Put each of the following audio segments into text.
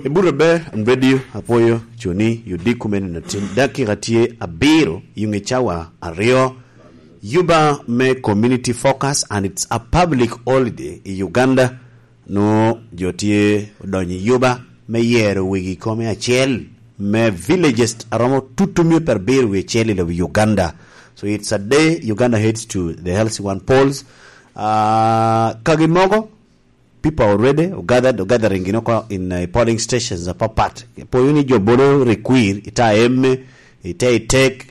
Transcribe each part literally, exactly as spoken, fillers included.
Iburo be radio apoyo choni yudi kumeni na tin daki gatie abiro yungechawa ario Yuba me community focus and it's a public holiday in Uganda no jotie donyi Yuba me yero wigi kome achiel me villages aromo tutumi per bir we cheli le Uganda. So it's a day Uganda heads to the Healthy One polls. Uh, Kagimogo, people already gathered, gathering you know, in uh, polling stations. Papat. Poyuni jobolo require ita emme, ita itek,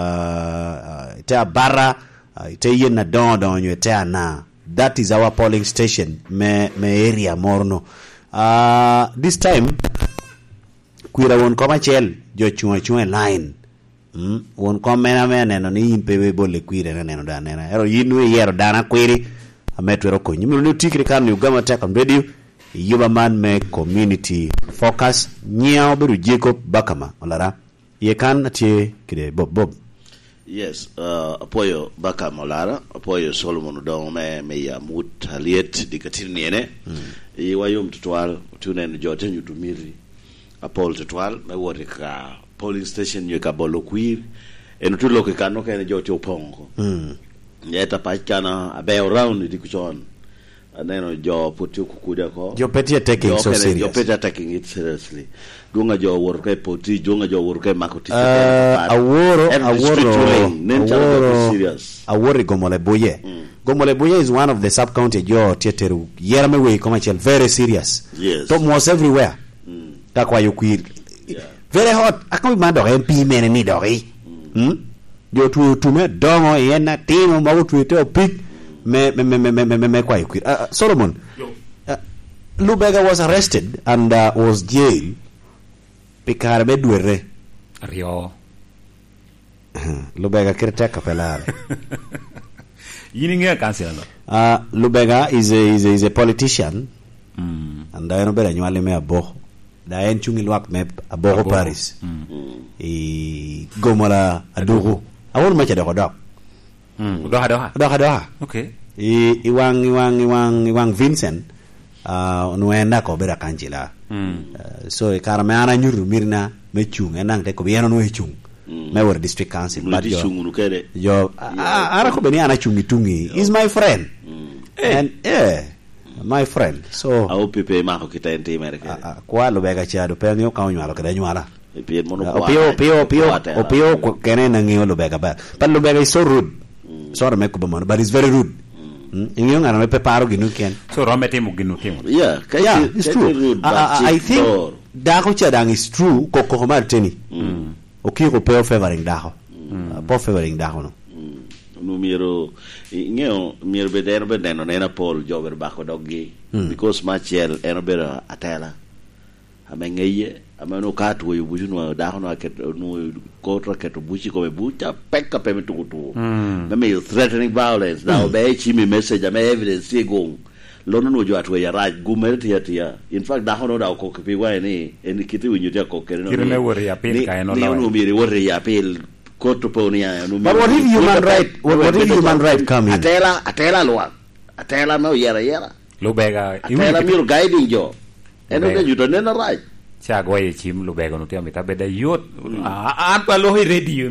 uh, ita bara, ita yena don don ita na. That is our polling station. Me me area morno. Uh, this time, kuira won koma chel jo chua chua line. Mm, won komena mena no ni impewe bole kwire na neno da nena ero yinwe yero dana kwiri ametwero ko nyimlo no tikri kan Uganda Tech and Radio Yuba man me community focus nyao beru Jacob Bakama olara ye kan atie kide bob bob. Yes, uh, apoyo Bakama olara apoyo Solomon Odong me me ya mut aliet dikatini ene mm. E wayo mtutwal tunen jote nyutumiri apol tutwal me worika polling station you kabolo kwir en tulo ke kano ke jo chopongo mm yeta pachana abe around di kuchon aneno jo putu kukuda ko jo peti taking so serious jo peti taking it seriously dunga jo worke poti dunga jo worke makoti uh, aworo aworo aworo serious aworo gomole boye mm. Gomole boye is one of the sub county jo tieteru yerame we commercial very serious yes top was everywhere mm. takwa yokwir yeah. Very hot. I can't remember M P men ni dori. Hmm. Jo tu tu me dongo yena timo ma tu te pick me me me me me me me kwa ikwi. Uh, Solomon. Uh, Lubega was arrested and uh, was jailed. Pikar be duere. Rio. Lubega kirta kapelare. Yininga kansela. Uh Lubega is a is a, is a politician. Mm. And I know better nyale me abo. Da en chungi luak mep abogo Paris mm. E gomola adugo awol ma cha dodo mm doha doha doha doha okay e iwang iwang iwang iwang Vincent uh nuenda ko bera kanjila mm uh, so e karame ana nyuru mirna me chung enang te ko bieno no chung mm. me wor district council but yo yo ara ko beni ana chungi tungi is my friend mm. And eh my friend so au pepe mako kita ente America kwa Lubega chado pe nyo ka onywalo kada nywala pe mono kwa pio pio pio pio ko kene na ngiyo Lubega ba but Lubega is so rude mm. so me ko ba but it's very rude mm ngiyo ngana me peparo ginu ken so romete mu ginu ken yeah kai yeah, it's true rude, uh, I think dako chadang is true ko ko ma teni mm okay ko pe favoring dako mm. uh, po favoring dako no numero ngeo mir bedeno bedeno nena pol jober bako doggi mm. because machiel eno bera atela amengeye amano katu yo buju no da hono aket no kotra keto buchi ko bucha pekka pe metutu mm. me me threatening violence mm. now be chi me message am evidence e go lono no jo atwe ya raj gumer tia tia in fact da hono da ko ke wa ni en kiti winyu tia ko kere no kirene wori apil ka eno no no miri wori apil koto ponia no. But what if human right what, what if human right come in atela atela lo atela no yera yera Lubega atela mir guiding jo eno de judo nena right cha goye chim Lubega no tiamita beda yot anpa lo radio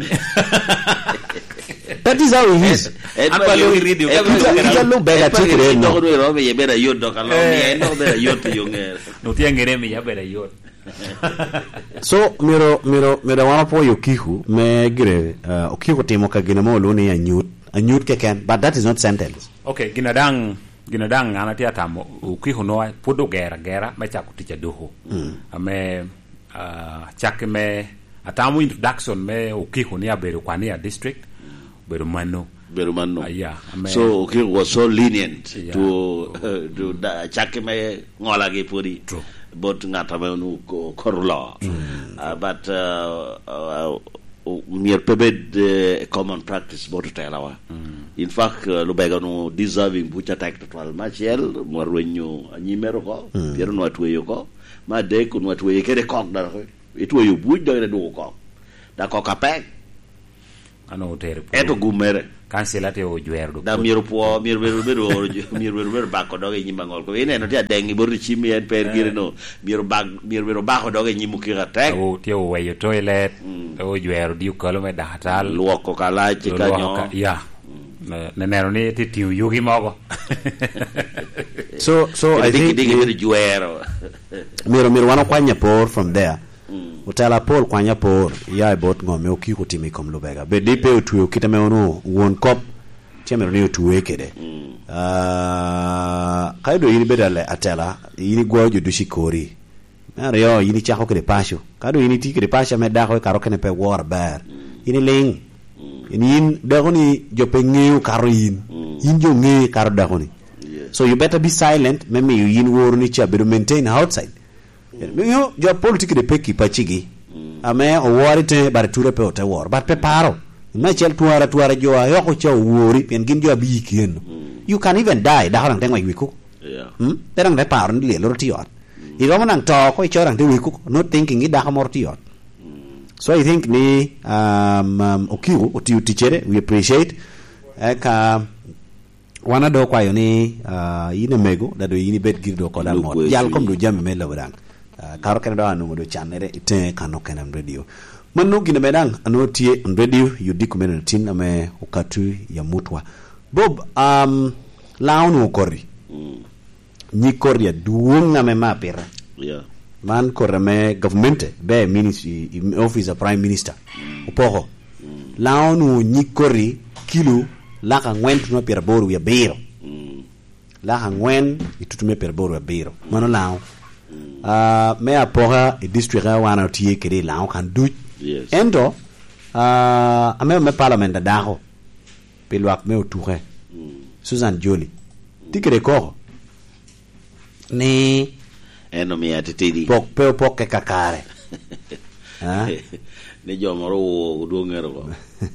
that is how it is anpa lo radio ita Lubega chikure no no ro be beda yot do kalo ni no beda yot yo ngere no tiangere mi ya beda yot so miro miro miro wana po yokihu me gire uh, okihu timo ka gina mo luni ya nyut a nyut ke ken but that is not sentence okay ginadang ginadang ana tia tamo okihu no podo gera gera me chakuticha doho mm. ame uh, chake me atamu introduction me okihu ni aberu kwani ya district beru mano beru mano uh, yeah ame, so okihu was so lenient yeah. to uh, to da, chake me ngola ge puri true but ngata me no korla mm. uh, but uh, uh, mir pebed uh, common practice boto telawa mm. in fact uh, Lubega no deserving bucha tak total machiel morwenyo anyimero ko mm. piero no atweyo ko ma de ko no atweyo kere kok da itweyo buj do do ko da ko kapek ano tere eto gumere kansela te o jwer do da miero puo miero miero miero miero miero bako doge nyimba ngol ko ine no ti adengi borri chimi en per gire no miero bag miero miero bako doge nyimu kira tek o ti o weyo toilet o jwer di ko lo me datal luoko kala ci kanyo ya ne nero ni ti tiu yugi mogo so so I think the juero miro miro wano kwanya por from there utala pol kwanya por ya bot ngome oki ko timi kom lubega be dipe otu kitame ono won kop tiamero ni otu wekede ah kaido yini bedale atela yini gwojo dushikori ara yo yini chako kede pasho kaido yini ti kede pasha me dako karo kene pe war bar yini ling yin dagoni jope ngeu karo yin yin jo nge karo dagoni so you better be silent maybe you yin wor ni cha better maintain outside you jo politique de peki pachigi ame o worite bar ture pe ote wor bar pe paro ma chel tuara tuara jo ayo ko cha wori pen gin jo bi kien you can even die da rang tengwa wiku yeah hm terang de paro ni le lor tiot i ro nang to ko cho rang de wiku not thinking i da mor tiot. So I think ni um, um okiu otiu tichere we appreciate eka wana do kwa yoni uh yine mego da do yini bet girdo ko dal mo yal kom do jam me lawdan uh, karo ken do anu do channel ite kano kenam radio manu gine medang anu tie on radio you dikumen tin ame ukatu ya mutwa bob um launu kori mm. ni kori ya duunga me mapira yeah man korame government be ministry office of prime minister upoko mm. launu nyikori kilo laka ngwen tuno per boru ya biro mm. laka ngwen itutume per boru ya biro mano lao mm. uh, me apoha e district wana tie kede lao kan du yes endo uh, ame me parliament daho pelwak me otuhe mm. Susan Jolie mm. tikere ko ni eno mi atitidi pok pe pok ke kakare ha ne jo moro wo do ngero ko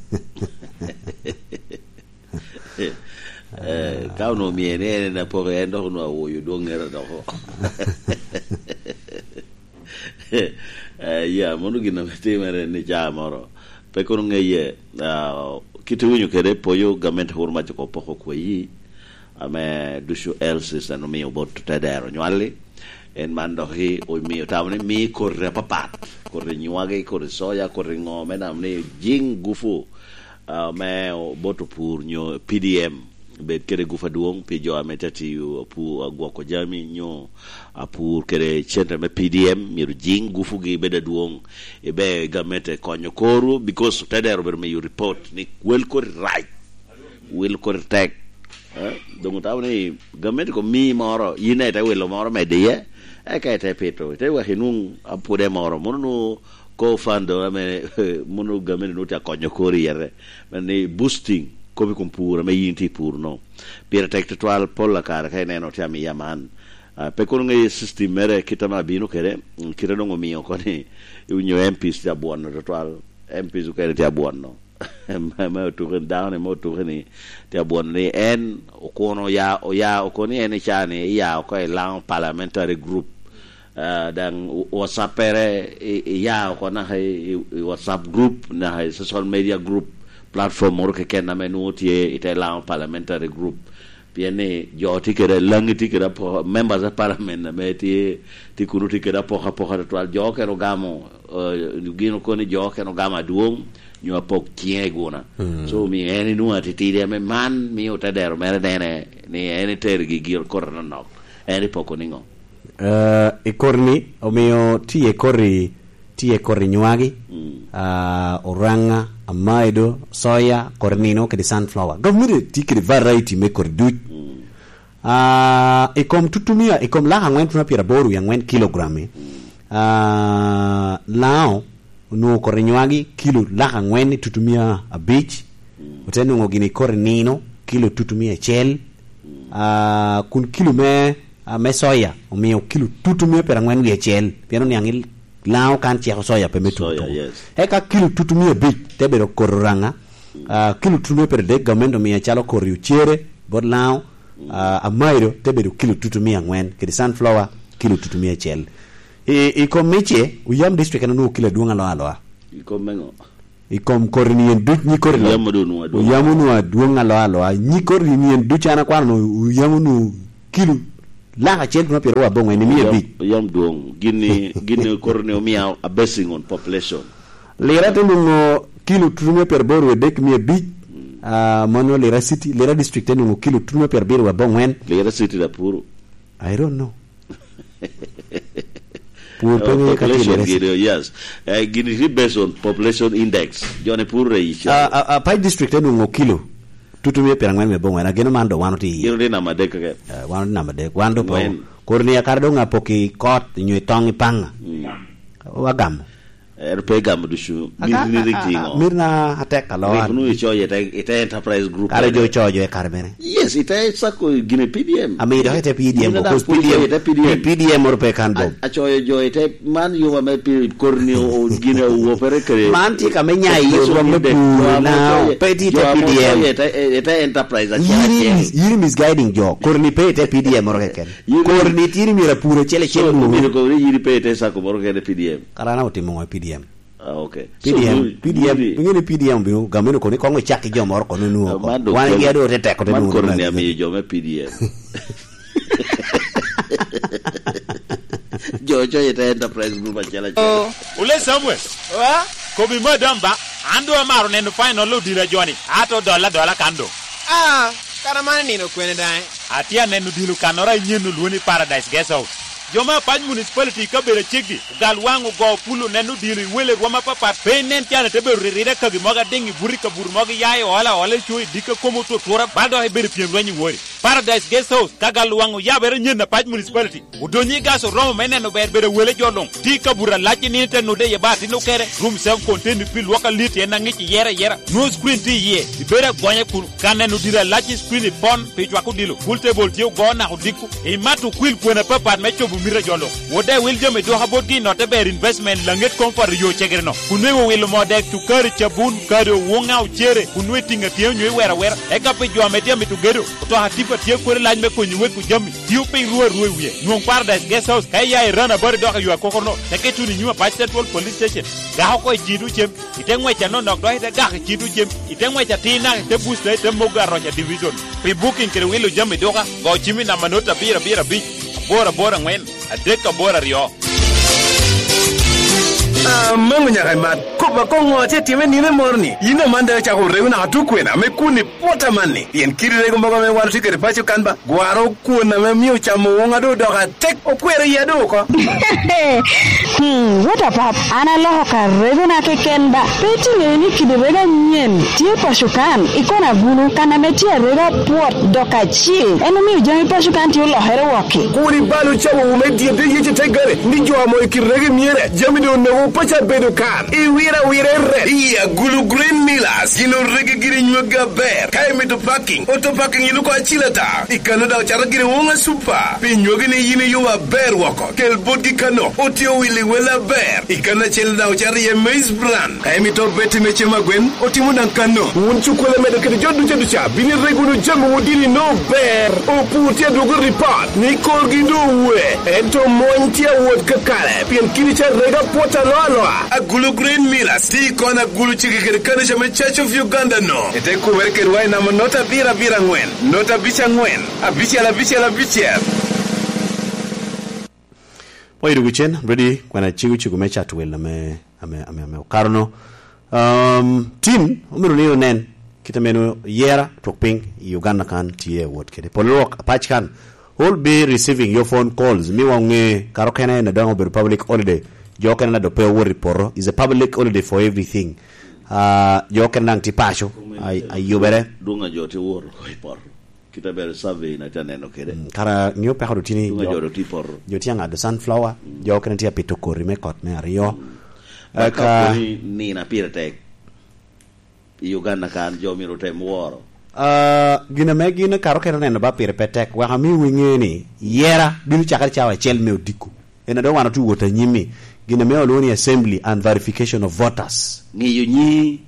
eh ka no mi ene na pok endo no wo yo do ngero do ko eh ya monu gina mete mere ne ja moro pe ko ngeye kitu winyu kede poyo gament horma ko poko ko yi ame dushu elsis no mi obot tedero nyali en mando hi o mi tamne mi corre papat corre nyuage corre soya corre ngome namne jing gufu uh, me boto pour nyo P D M be kere gufa duong pi jo ametati pu agwako jami nyo apur kere chente me P D M mi jing gufu gi beda duong e be gamete konyo koru because tedero ber me you report ni wel kor right wel kor tag eh donc tamne gamete ko mi moro yine ta wel moro me de eka te petro te wa hinung apude moro mono ko fando ame mono gamene no ta konyo kori yere mani boosting ko bi compura me yinti pour no per tek toal polla kar kay neno ti ami yaman pe ko ngai system mere kitama bino kere kire no mi ko ni unyo M Ps ta buono toal M Ps ko kere ta buono ma to ken down e mo to ken ti buono ni en ko no ya o ya o ko ni en chane ya ko e lang parliamentary group Uh, dan WhatsApp pere ya ko na hay WhatsApp group na hay social media group platform moro ke ken na menu tie ite la parliamentary group piene jo ti kere lang ti kere po members of parliament na meti ti kunu ti kere po ha po ha to jo ke no gamo uh, gino ko ni jo ke no gama duong nyo apok tiegona mm. so mi eni nu ati ti de me man mi o tadero mere dene ni eni tergi gir korno no eni poko ningo uh, e corni o mio ti e corri ti e corri nyuagi mm. uh, oranga amaido soya cornino che di sunflower gomire ti che variety me cordu mm. uh, e com tutumia e com la ngwen tuna pira boru yang ngwen kilogrammi mm. uh, lao no corri nyuagi kilo la ngwen tutumia a beach mm. oteno ngogini cornino kilo tutumia chel mm. uh, kun kilo me a uh, me soya o mio kilo tutumia per ngwen ge chel piano nyangil lao kan che soya pe metu yes. e ka kilo tutumia bi tebero korranga uh, kilo tutumia per de gamendo mi chalo korriu chere bod lao uh, a mairo tebero kilo tutumia ngwen ke sunflower kilo tutumia chel e e ko meche uyam district no kilo duanga lo alo i ko mengo ikom korni en duch ni korni yamudu nu adu yamunu adu ngalo alo ni korni en duch ana kwano yamunu kilo la chel no pero wa bongo ni mi bi yam duong gini gini korni o mia a basing on population lera to no kilo trume per boru dek mi bi a mono lera city lera district no kilo trume per biru wa bongo en lera city da puro I don't know Uh, population gini, yes uh, gini based on population index jone pur reich a uh, uh, uh, pai district enu ngo kilo tutu me perangwan me bongo na geno mando wano ti yero de na madek ke uh, wano na madek wando po korni akardo nga poki kot nyu tong panga mm. wagam er pe gam du shu mir ni tingo mirna atek alo nu icho yeta ita enterprise group kare jo chojo e karbene yes ita sako gine P D M ami do ite P D M ko P D M P D M or pe kan bo acho jo ita man yo ma pe korni o gine o opere kare man ti ka menya yo ro me pu na pe ti te P D M ita ita enterprise acho yiri misguiding jo korni pe te P D M or ken korni tiri mi ra puro chele chele no mi ko yiri pe te sako mor ke P D M karana utimo P D M ah okay P D M P D M ngene P D M bi gameno ko ni ko chaki jo mor ko nu ko wan ge do te ko te nu ko ni ami jo me P D M jo jo ita enterprise group achala oh ule Samuel wa ko bi madam ba ando maro neno final lo dira joni ato dola dola kando ah karamane nino kwene dai atia neno dilu kanora nyenu luoni Paradise Guest House joma pany municipality ka bere chigi gal wangu go pulu nenu dili wele roma papa pe nen tiana te bere rire ka gi moga dengi burika bur moga yae wala wala chui dika komo to tora baldo he bere piem ranyi wori Paradise Guest House ka gal wangu ya bere nyen na pany municipality udonyi gaso roma meneno bere bere wele jolong dika bura lachi ni te no de yeba tinu kere room self contained pil waka lit ena ngichi yera yera no screen ti ye bere gwanye ku kanenu dira lachi screen pon pe jwa ku dilo full table ti go na udiku e matu kwil kwena papa mecho mira jolo wode wil jome do haboti no te ber investment langet komfort yo chegerno kunwe wil modek tu kar chabun karo wonga uchere kunwe tinga tie nyu wera wera e ka pe jome tie mitu gedo to hatipa tie kore laj me konyu we ku jami tiu pe ruwe ruwe wie nyon Paradise Guest House kay ya rana bar do ka yo kokorno te ke tu ni nyuma pa central police station ga ko jidu chem itengwe cha no nok do ite ga jidu chem itengwe cha tina te booster te moga rocha division pe booking kre wil jome do ka go chimi na manota bira bira bi bora bora ngwen adeka bora rio ah mangu nya kaimat ko ba ko ngote time ni me morni ina manda cha ko reuna atukwena me kuni pota manni yen kirire ko mbaga me waru tikere pacho kanba gwaro kuna me miu cha mo wonga do do ka tek okwere ya do ko hmm what about ana lo ka reuna ke kenda peti ne ni kidere nyen tie pashukan ikona bulu kana metia rega pot do ka chi eno mi jami pashukan ti lo hero wake kuni balu cha wo me die de yiti tegare ni jo mo kirege miere jami do ne pacha bedo kan i wira wira red iya gulu green millers ino rege giri nyuga ber kai me to parking auto parking ino ko achilata ikano da chara giri wonga super pi nyoge ne yini yuwa ber wako kel bodgi kano otio wili wela ber ikana chel da chara ye maize brand kai me to beti me chema gwen otimu nan kano won chukole me do ke jodu jodu cha bini regu no jamu wodini no ber o putia do go report ni korgi do we ento montia wod kakale pien kini cha rega pota Lolo, a gulu green millers, ti kona gulu chiki kana chama Church of Uganda no. Ete ku werke ruai na nota bira bira ngwen, nota bicha ngwen, a bicha la bicha la bicha. Poi ruguchen, ready kwana chigu chigu mecha tuwela me ame ame ame karno. Um team umiru niyo nen kita menu yera tokping Uganda kan tie wot kede. Polok patch kan will be receiving your phone calls. Mi wange karokena na dango Republic holiday. Joken na do pe wori poro is a public holiday for everything. Uh joken nang tipasho ay ayubere dunga jote wor ko poro. Kita bere survey na taneno kede. Kara nyo pe hado tini dunga jote ti poro. Joti anga the sunflower joken tia pitokori me kot me rio. Ka ni na pirate. Uganda kan jomiro tem woro. Uh gina me gina karo kena na ba pire petek wa mi wingeni yera bilu chakari chawa chel me odiku. Ena do wana tu wota nyimi gina me oloni assembly and verification of voters ngiyo nyi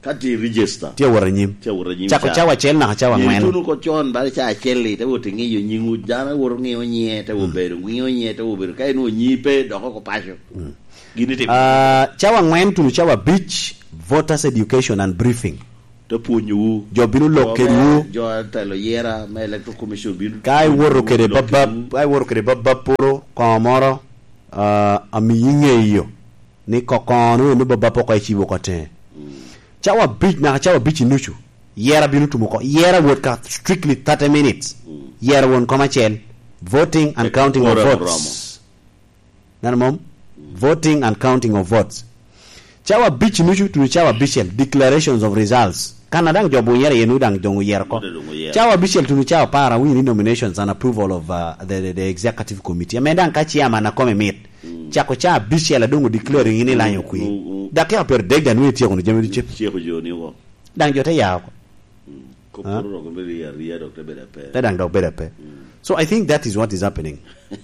kati register Tia wara nyim. tia wara nyim Chako chawa chel na chawa ngwen. tunu ko chon bari cha cheli te wote ngiyo nyingu jana woro ngiyo nye te wo beru ngiyo nye te wo beru kai no nyipe doko ko pasho gini te Ah, chawa ngwen tunu chawa beach voters education and briefing. to punyu Jo binu lokeru. jo telo yera ma electoral commission binu Kai woro kede babab, kai woro kede babab puro komoro uh, ami yinge iyo. Ni kokonu ni babab ko ichibo kote. Chawa beach na chawa beach nuchu. Yera binu tumuko. Yera would cut strictly thirty minutes. Yera won koma chel. Voting and counting of votes. Nana mom? Voting and counting of votes. Chawa beach nuchu to chawa bichel declarations of results. Kanadang jobu yera yenu dang dongu yera ko. Chawa bichel to chawa para win nominations and approval of uh, the, the the executive committee. Amenda kachi ama na come meet. Chako cha bichel dongu declaring ini lanyo kui. Dakia per deg dan weti ko jemi chip. Cheko joni ko Dang jote ya ko. ko poro ko be ya ria doctor be da pe Dang dog better pe. So I think that is what is happening.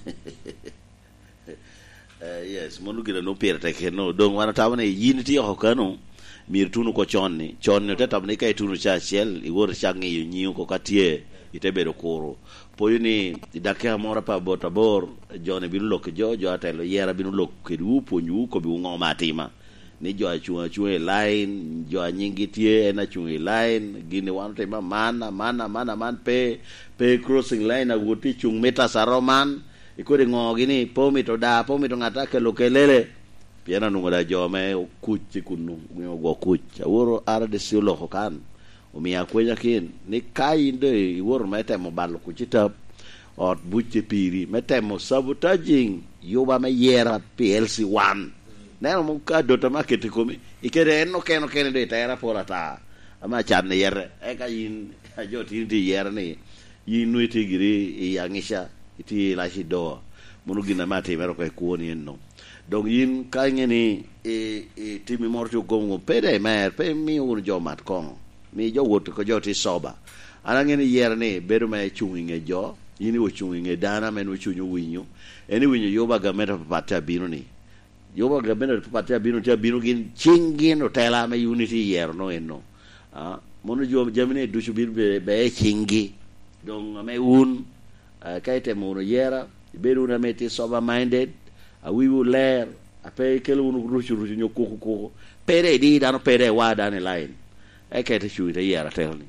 Uh, yes, monu gina no pere te ke no dong wana tawane yini ti ho kanu mir tunu ko chonni chonni te tamne kai tunu cha shell i wor changi yu nyiu ko katie itebe do koro poyuni idake amora pa bota bor jone binu lok jo jo atelo yera binu lok kedu ponyu ko bi ngo matima ni jo achu achu line jo nyingi tie na chu line gine wan te ma mana mana mana man pe pe crossing line aguti chung meta saroman ikore ngo gini pomi to da pomi to ngata ke lokelele piana nungo da jome kuchi kunu ngo go kuchi woro ara de silo hokan o mi akwenya kin ni kai inde woro mete mo ballo kuchi tap ot buche piri mete mo sabotaging yoba me yera P L C one neno mo ka do ta market komi ikere no keno kene de tera porata ama channe yere e ka yin ajo tindi yere ni yin nuiti giri yangisha iti la shi do munu gina mate mero ko kuoni enno donc yin ka ngeni e e timi morto gongo pede mer pe mi un jo mat kon mi jo wot ko jo ti soba ana ngeni yer ni beru ma chungi nge jo yini wo chungi nge dana men wo chunyu winyu eni winyu yoba ga meta pata binu ni yoba ga meta pata binu ti binu gin chingin o tela me unity yer no enno ah munu jo jamine du chu bir be be chingi donc me un Uh, kaite mono yera beru na meti sober minded a we will learn a pe kele unu ruchu ruchu nyoko ko pere di dano pere wa dane line e kaite shu ite yera telni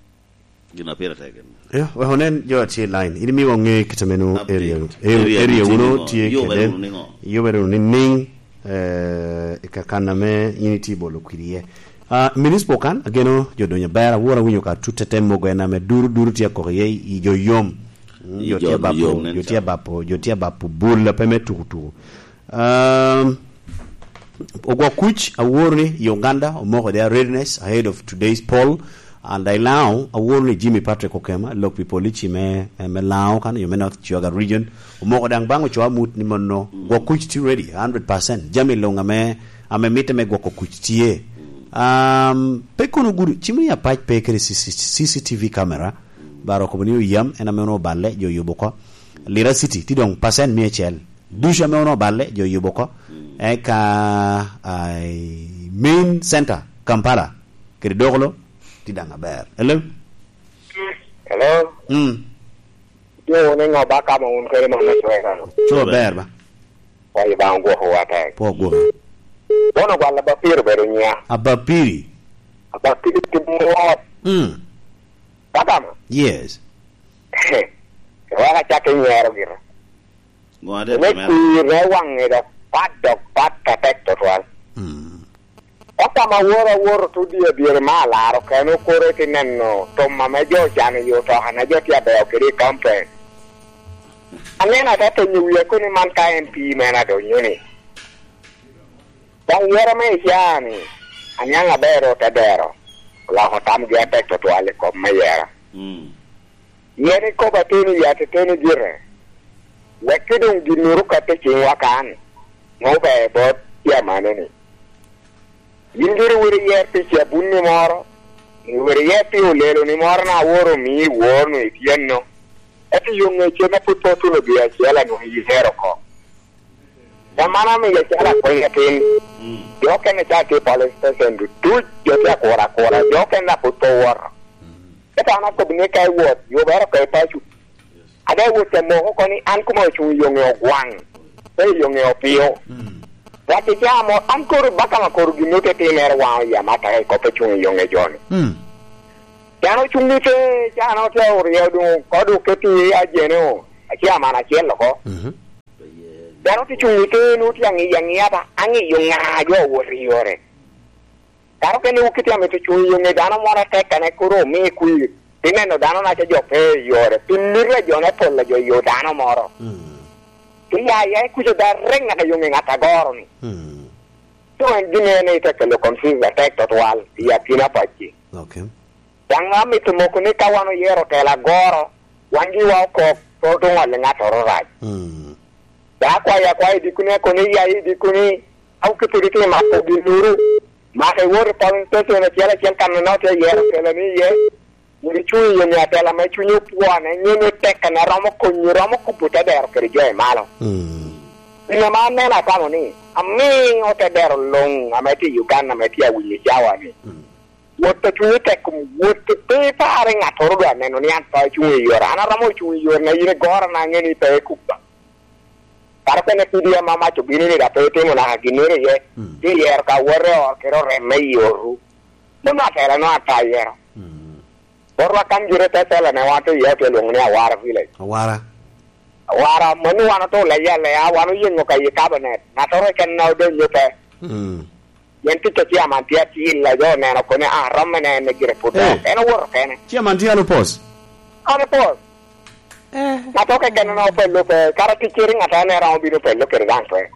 gina pere tegen Yeah, we honen jo ti line. Ini mi wonge kitamenu area. Area uno tie keden. Yo beru ning eh ikakana me unity bolo kwirie. Ah municipal kan ageno jodonya bara wora winyo ka tutete mogo na me duru duru tie ko ye jo yom. Yotia bapo, yotia bapo, yotia bapo bull peme tukutu. Um, Ogwa Kuch award Uganda omo their readiness ahead of today's poll, and I now award Jimmy Patrick Okema look people lichi me me lao kan you may not Chiaga region omo dang bango chwa mut ni monno Ogwa Kuch ti ready one hundred percent Jami longa me ame mite me Ogwa Kuch tie um pekono guru chimni ya page pekere C C T V camera baro ko bani yam ena meno balle jo yoboko Lira City ti dong percent mi chel dusha meno balle jo yoboko e ka ai main center Kampala kiri doglo ti danga ber hello hello mm yo ne ngo ba ka mo un kere mo na chwe ka cho ber ba wa yi ba ngo ho wa ta po go bono gwa la ba pir beru nya abapiri abapiri ti mo mm Padama. yes Wala chake nyero gira. ngode Ne me ku rewang ida pat dok pat katek to twal. mm Oka ma woro woro tu dia bier mala ro kano kore tinenno to ma me jo jani yo to hana jo tia be okiri campaign. Anena tata nyu ye ko ni man ka M P mena do nyuni. Dang yero me jani. Anyanga bero tadero. La hotam dia tek to twal ko mayera. mm Yeri ko batini ya teteni dire. Wakidung dinuru kate chingwakan. Ngobe bot ya maneni. Yindiri wiri yerti chia bunni moro. Wiri yerti ulelo ni moro na woro mi woro itienno. Eti yunge chena puto tulo biya chiala no yihero ko. Yamana mi ya chiala kwa yakin. yo que ne cha ke police station du tu yo ya kora kora yo que na puto war eta na ko bine kai wo yo bara kai pa chu ada wo te mo ko ni an ko mo chu yo nge gwang e yo nge opio la ti chiamo ancora baka ma ko gino te te mer wa ya mata ko pe chu yo nge jon mm Jano chungi te jano te ori du ko du ke ti a jeno a chiama na chielo ko mhm Jano ti chungi te nu ti angi yangi aba angi yo nga yo ori ore Karo ke nu kiti ame ti chungi yo nge dano mora te kane kuro mi kui Tine no dano na che jo pe yore Tinire jo ne polla jo yo dano moro Ti ya ya ku jo da renga ke yo nge ngata goro ni Tu en gine ne te ke lo confuse te total ya tina pachi Okay Yang ami tumokuni kawano yero tela goro wangi wa ko to to wale ngatoro raj mm ya kwa ya kwa dikune koni ya dikuni au kituriti ma ko dinuru ma ke wor pawin to to na tiala tial kan na to yero tela ni ye ni chui ye ya tela ma chui puana ni ni tek na ramo ko ni ramo ku puta der ke je malo mm ina ma ne na kamo ni ami o te der long ameti Uganda ameti ya wili jawa ni Wote chuye tekum wote te pare ngatoro da neno ni anta chuye yora ana ramo chuye yora na yire gora na ngeni te kupa Karpe ne pidia mama chu bini ni da pe te mo na ginere ye ti yer ka wore or kero reme yoru no na tera no ata yero Borwa kan jure te tele ne wate ye te long ni awara vile awara awara monu wana to le ya le awanu yengo ka ye cabinet na tore ken no de nyote mm Yenti to tia mantia ti la yo ne no kone a romme ne ne gire puto e no wor kene tia mantia no pos ane pos eh ma to ke gano no pello pe kara ti chiri ngata ne ra obi no pello per dan pe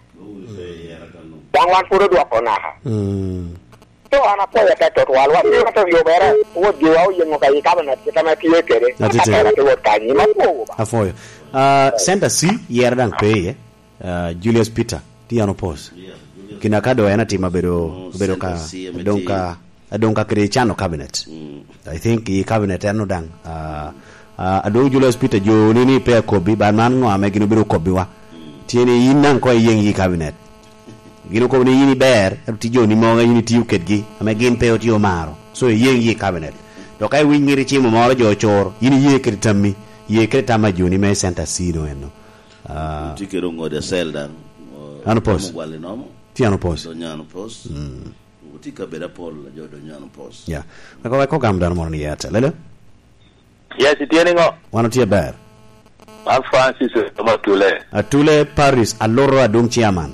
dan wan puro do apona ha mm to ana po ya to to alwa ti to yo bera wo di wa yo ka yi ka bana ti ta ma ti e kere na ti te wo ka ni ma po a foyo uh center C yer dan pe uh Julius Peter ti ano pos Kina kado yana tima bedo bedo ka donka donka Cristiano cabinet mm. I think i cabinet eno dang uh, uh ado Julius Peter jo nini pe kobi ban man ngo ame gino bedo kobi wa mm. Tiene yinan ko yen yi cabinet gino ko ni yini ber ti jo ni mo nga yini tiu ketgi ame gin pe otio maro so yen yi cabinet to kai wi ngiri chimo moro jo chor yini ye kritami ye kritama jo ni me center C no eno uh tikero ngode sel dan ano pos Tiano pos. Donyano pos. Mm. Utika beda pol la jo donyano pos. Yeah. Nako ko gam dan morni yata. Lele? Yes, tiene ngo. Wano tia ber. Al Francis Matule. Atule Paris alloro adung chairman.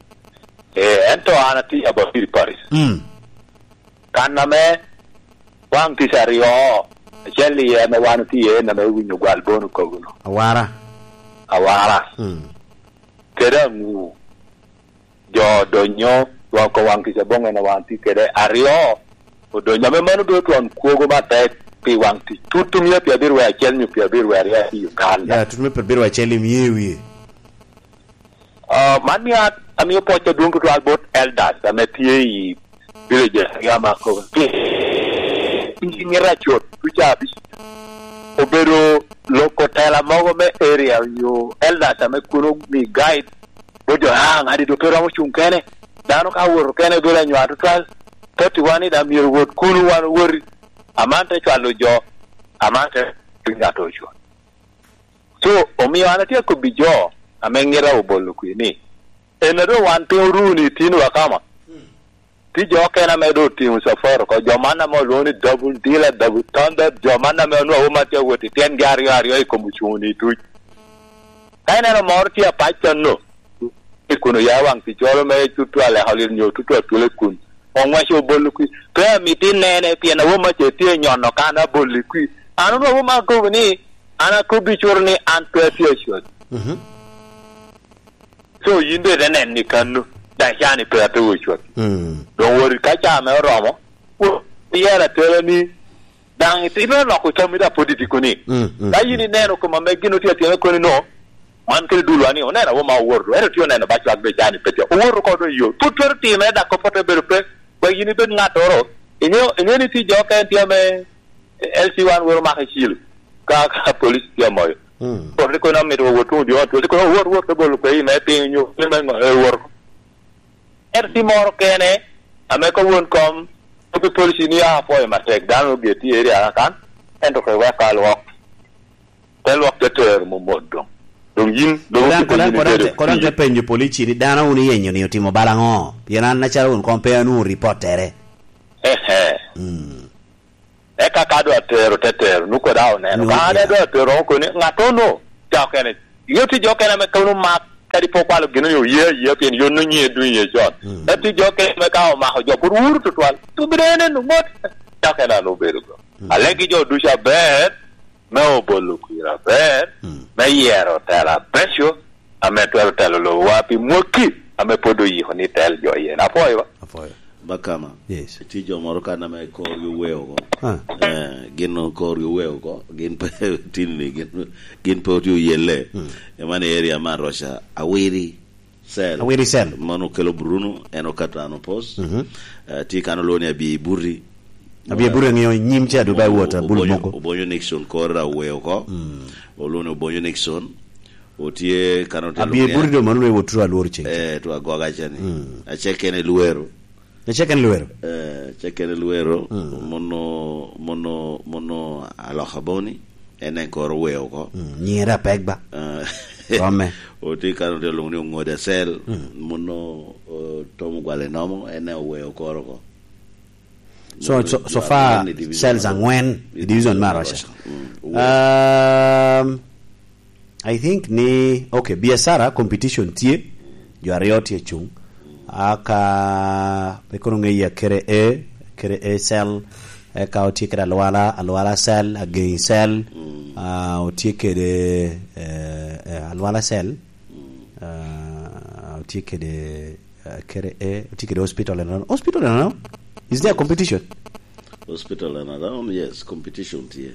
Eh, ento ana ti abafiri Paris. Mm. Kana me wang ti sario. Jelly e me wano ti e na me winyo gwal bonu ko guno. Awara. Awara. Mm. Kera ngu jo donyo wa ko wangi se bonga na wanti kede ario o donyo me manu do ton kuogo mate pi wanti tutu mi pi abiru ya chel mi pi abiru ya ria yu kan ya tutu mi pi abiru ya chel mi yewi ah mani at ami po to dungu to albot eldas ame tie yi village ya ma ko injiniera chot tuja bi obero loko tela mogo me area yo eldas ame kuno mi guide Bojo ha ngadi doktora mo chunkene dano ka woro kene dola nyaatu tal toti wani da mir wot kunu wan wori amante chalo jo amante nyato jo so omi wana tie ko bijo amengira obolo kwini enero wan te runi tinu akama ti jo kena medo timu safar ko jo mana mo loni double deal double thunder jo mana me no o mate woti ten gari ari ko muchuni tu kaina no morti apachon no ikuno ya wang ti jolo me tutu ale halil nyo tutu atule kun onwa sho bolu ku pe mi tin nene pi na wo ma che ti nyono kana bolu ku anu no wo ma ko ni ana ko bi chorni an pe ti sho mhm so yinde renen ni kanu da yani pe to wo sho mhm don wori ka cha me romo wo yera tele ni dan ti no ko tomi da politiko ni da yini neno ko ma me gino ti ati ko ni no man ke dulu ani onena wo ma wordo ero ti onena ba chwa be jani pete wordo ko do yo tutor ti me da ko foto be pe ba yini be ngatoro inyo inyo ni ti jo ka ti me L C one woro ma ka chil ka ka police ya moyo mm por ko na me do wo tu dio to ko wor wor to bolu pe me ti nyu me me wor er timor kene ame ko won kom to police ni a foi matek dan obi ti area kan endo ko wa kalwo tel wakte ter mo moddo dum yin do ko ko ko ko penjo police ni dana uni yenyo ni otimo balango yenan na charo un compare nu reportere eh eh mm e ka ka do ter ter nu ko dawo ne ba ne do ter ko ni ngato no ja kene yo ti jo kene me ko no ma kadi po kwalo gino yo ye ye pen yo no nye du ye jot e ti jo kene me ka o ma jo pour wur to twal to brene no mot ja kene no beru ko alegi jo du sha bet me o bolu kira bet me yero tela besho ame twelo telo lo wapi moki ame podo yi honi tel jo ye na foi ba foi bakama yes ti jo moro kana me ko yu weo go eh gino ko yu weo go gin pe tinni gin gin po yu yele e mane area ma rosha awiri sel awiri sel mano kelo bruno eno katano pos ti kana loni abi burri abi burri ngiyo nyim cha do bay water bul moko obonyo nixon ko ra weo ko o loni obonyo nixon o tie kana telo abi burri do manu we wotru alwor che eh to agoga chani a chekene luero ne cheken luero eh cheken luero mono mono mono alo khaboni enen ko weo ko nyera pegba ome o ti kanu de lungni ngode sel mono tomu gwale nomo enen weo ko ko so so, so far cells and when division marasha um I think ni okay biasara competition tie jo arioti chung aka pekono ya kere e kere e cell e ka otikera alwala alwala cell again cell ah otikere eh alwala cell ah otikere kere e otikere hospital and hospital and is there competition hospital and around yes competition here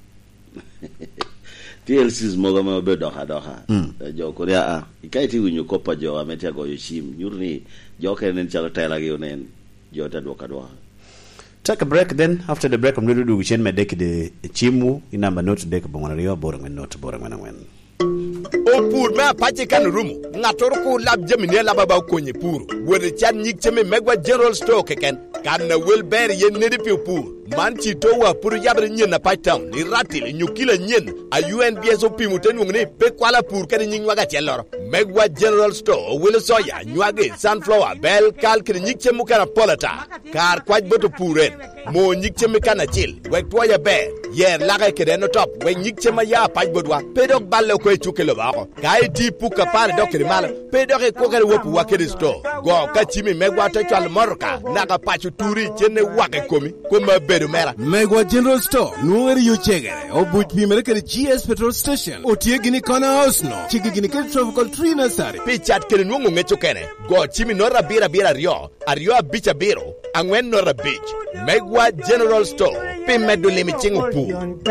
T L C's mogama be doha doha jo korea a ikaiti winyo kopa jo ametia go yoshim nyurni jo kenen chala tayla gi onen jo ta doka doha. Take a break, then after the break I'm going to do chen me dek de chimu inamba not dek bongona rio borang men not borang men wen o pur me apache kan rumu ngator ko lab jemine laba ba konye pur wori chan nyik cheme megwa general store keken kan na wilber yen nedi pi pur man chi to wa pur yabre nyen na paitam ni ratil nyukila nyen a U N B S o pi muten ngni pe kwala pur kan nyin waga chelor megwa general store wil soya nywage sunflower bell kal kri nyik chemu kana polata kar kwaj boto puren mo nyik cheme kana chil wek toya be yer laga kede no top we nyik chema ya paj bodwa pedok balle ko chukelo bako kai ti puka pare dokri mal pedok ko kare wopu wakere store go ka chimi megwa to chal morka naga pachu turi chene wake komi kuma bedu mera megwa general store nuwer yu chegere obuj bi mere kare G S petrol station otie gini kona house no chigi gini kare tropical tree nursery pichat kere nungu ngecho kene go chimi nora bira bira rio ario bicha biro angwen nora beach megwa general store pe medu limi chingu pu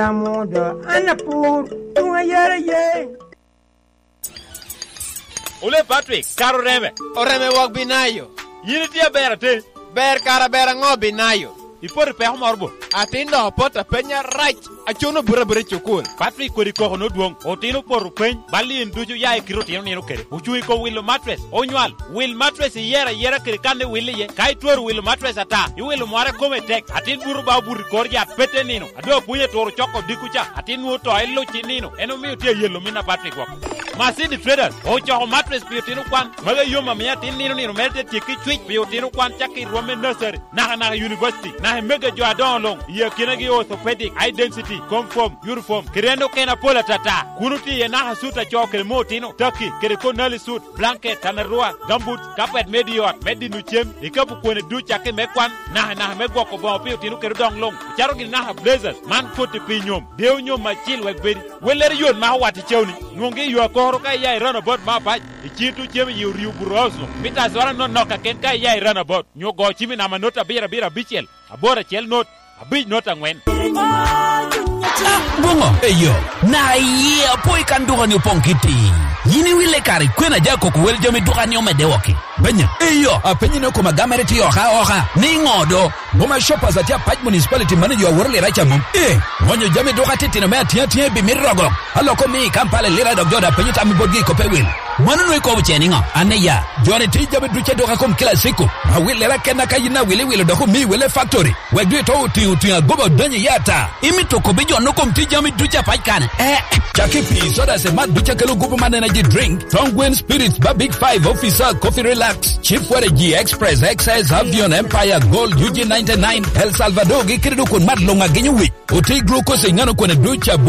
Ule Patrick, karo reme. Oreme wak binayo. Yini tia bera te. Ber kara bera ngo binayo. Ipori peho morbo. Atindo pota penya right. Achuno bura bura chukul. Patrick kori koko no duong. Otino poru peny. Bali induju ya ikiro tino nino kere. Uchui ko Willow Mattress. Onyual. Will Mattress yera yera kere kande Willow ye. Kai tuoru Willow Mattress ata. Yu Willow mware kome tek. Atin buru ba buri korja pete nino. Adeo punye toru choko dikucha. Atin muto ilo chinino. Eno miyo tia yellow mina Patrick wako. Masidi traders. Ocho mattress piyo tino kwan. Maga yoma miya tin nino nino melte tiki twitch piyo tino kwan chaki Roman nursery. Naha naha university. Naha mega jo adon long. Iya kinagi orthopedic high density. Conform, uniform, kirendo kena pola tata. Kunuti ye naha suta choke motino. Turkey, kiriko nali suit, blanket, tanarua, gumboot, carpet mediot, medi nuchem, ikapu kwenye ducha ke mekwan, naha naha megwa kobo piyo tino kiridong long. Charogi naha blazers, man koti pinyom, deo nyom machil wegbedi. Weleri yon maha wati chewni. Nungi yuwa kohoro ka ya irana bot mapaj. Ichitu chemi yu riu burosno. Mita zwara non noka ken ka ya irana bot. Nyo go chimi nama nota bira bira bichel. Abora chel not. Abij nota ngwen. Bungo, eyo, na ye apoi kan duga ni pongkiti. Yini wile kari kwena jako kuwele jome duga ni omedewoki. penye iyo apenye no kuma gamere ti oha oha ni ngodo boma shoppers atia Pach municipality manager worle racha mum eh wonyo jame doka tete no ma tia tia bi mirogo aloko mi Kampala lira dog joda penye tami bodgi ko pewil mwana no ko bcheni nga aneya jone ti jabe duche doka kom kila siku ma wile ra kena kayina wile wile doko mi wile factory wegwe to ti ti gobo danye yata imi to ko bejo no kom ti jame duche Pach kan eh Jackie P soda se mad duche kelo gobo man energy drink Tongwen Spirits ba Big Five officer coffee relax Chief G Express X S Avion Empire Gold U G ninety-nine El Salvador gikirido kon mad longa genyo wi oti glucose ngano kon duche